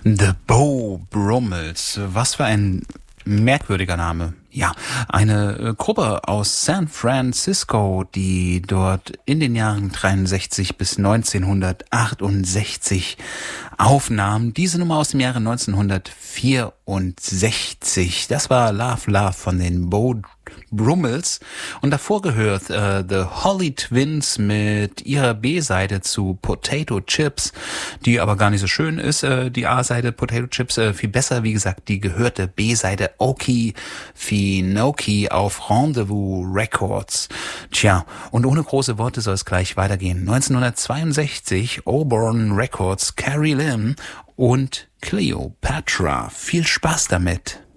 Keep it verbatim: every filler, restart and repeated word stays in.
The Beau Brummels. Was für ein merkwürdiger Name. Ja, eine äh, Gruppe aus San Francisco, die dort in den Jahren dreiundsechzig bis neunzehnhundertachtundsechzig aufnahm. Diese Nummer aus dem Jahre neunzehnhundertvierundsechzig. Das war Love Love von den Beau Brummels. Und davor gehört äh, The Holly Twins mit ihrer B-Seite zu Potato Chips, die aber gar nicht so schön ist, äh, die A-Seite Potato Chips. Äh, viel besser, wie gesagt, die gehörte B-Seite Okie Finoki auf Rendezvous Records. Tja, und ohne große Worte soll es gleich weitergehen. neunzehnhundertzweiundsechzig Auburn Records, Carrie Lim und Cleopatra. Viel Spaß damit.